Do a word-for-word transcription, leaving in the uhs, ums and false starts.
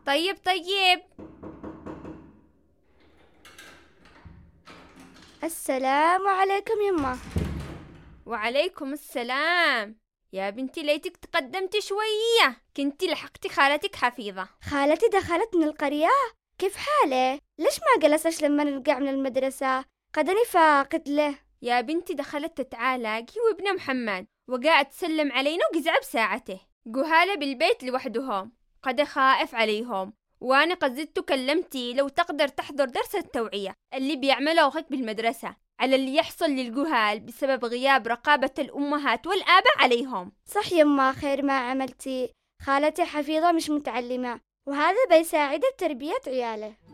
طيب طيب. السلام عليكم يما. وعليكم السلام. يا بنتي ليتك تقدمتي شوية، كنتي لحقتي خالتك حفيظة. خالتي دخلت من القرية؟ كيف حاله؟ ليش ما جلسش لما نرجع من المدرسة؟ قدني فاقد له. يا بنتي دخلت تتعالاقي وابن محمد وقاعد تسلم علينا وقزع بساعته. قهالة بالبيت لوحدهم، قد خائف عليهم، وانا قد زدت كلمتي لو تقدر تحضر درس التوعية اللي بيعمله أخوك بالمدرسة على اللي يحصل للجهال بسبب غياب رقابة الأمهات والآباء عليهم. صح يما، خير ما عملتي. خالتي حفيظة مش متعلمة، وهذا بيساعدها بتربية عياله.